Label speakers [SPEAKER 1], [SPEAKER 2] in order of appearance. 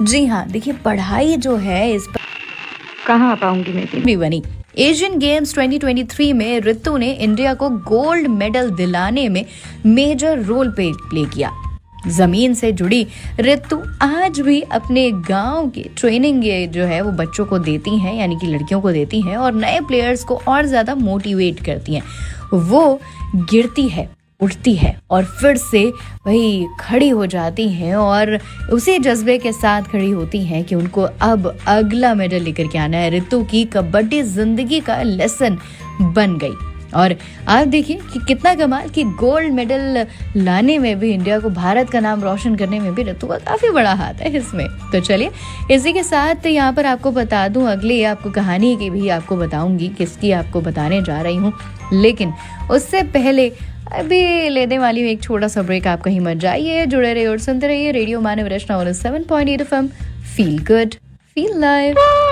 [SPEAKER 1] जी हाँ, देखिए पढ़ाई जो है इस पर
[SPEAKER 2] कहाँ पाऊंगी मैं भी
[SPEAKER 1] बनी। एशियन गेम्स 2023 में रितु ने इंडिया को गोल्ड मेडल दिलाने में मेजर रोल प्ले किया। जमीन से जुड़ी रितु आज भी अपने गांव की ट्रेनिंग जो है वो बच्चों को देती हैं, यानी कि लड़कियों को देती हैं और नए प्लेयर्स को और ज्यादा मोटिवेट करती हैं। वो गिरती है, उठती है और फिर से वही खड़ी हो जाती हैं और उसी जज्बे के साथ खड़ी होती हैं कि उनको अब अगला मेडल लेकर के आना है। रितु की कबड्डी जिंदगी का लेसन बन गई और आप देखिए कि कितना कमाल कि गोल्ड मेडल लाने में भी, इंडिया को, भारत का नाम रोशन करने में भी रितु का काफी बड़ा हाथ है इसमें। तो चलिए इसी के साथ यहाँ पर आपको बता दूं, अगली आपको कहानी की भी आपको बताऊंगी, किसकी आपको बताने जा रही हूँ। लेकिन उससे पहले अभी लेने वाली हूँ एक छोटा सा ब्रेक। आप कहीं मत जाइए, जुड़े रहिए और सुनते रहिए रेडियो मानव रचना 7.8 FM। Feel good, feel live.